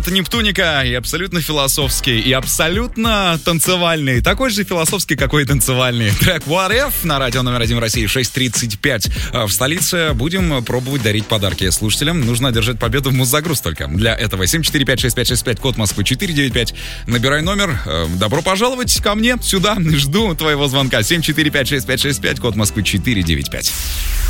от Нептуника, и абсолютно философский, и абсолютно танцевальный. Такой же философский, какой и танцевальный. Трек What If на радио номер 1 в России, 6:35. В столице будем пробовать дарить подарки слушателям. Нужно одержать победу в Муз-Загруз только. Для этого 745-6565, код Москвы 495. Набирай номер. Добро пожаловать ко мне сюда. Жду твоего звонка. 745-6565, код Москвы 495.